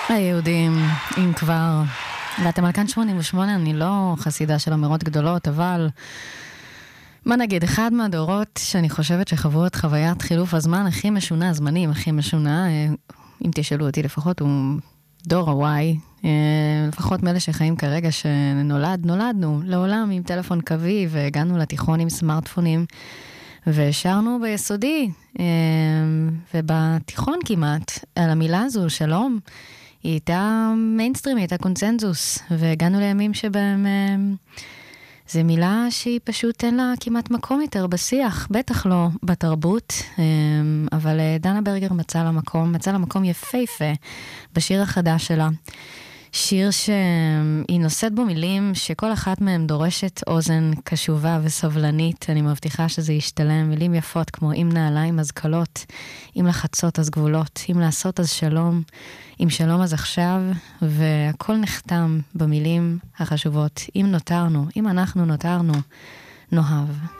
היהודים, אם כבר, ואתם על כאן 88, אני לא חסידה של אמירות גדולות, אבל מה נגיד, אחד מהדורות שאני חושבת שחוו את חוויית חילוף הזמן הכי משונה, הזמנים הכי משונה, אם תשאלו אותי לפחות, הוא דור ה-Y, לפחות מאלה שחיים כרגע נולדנו לעולם עם טלפון קווי, והגענו לתיכון עם סמארטפונים, ושרנו ביסודי, ובתיכון כמעט, על המילה הזו, שלום, היא הייתה מיינסטרים, היא הייתה קונצנזוס, והגענו לימים שבהם זו מילה שהיא פשוט אין לה כמעט מקום יותר בשיח, בטח לא בתרבות, אבל דנה ברגר מצא לה מקום יפהפה בשיר החדש שלה. שיר שהיא נושאת בו מילים שכל אחת מהן דורשת אוזן קשובה וסבלנית. אני מבטיחה שזה ישתלם. מילים יפות כמו אם נעליים אז קלות, אם לחצות אז גבולות, אם לעשות אז שלום, אם שלום אז עכשיו, והכל נחתם במילים החשובות. אם אנחנו נותרנו, נאהב.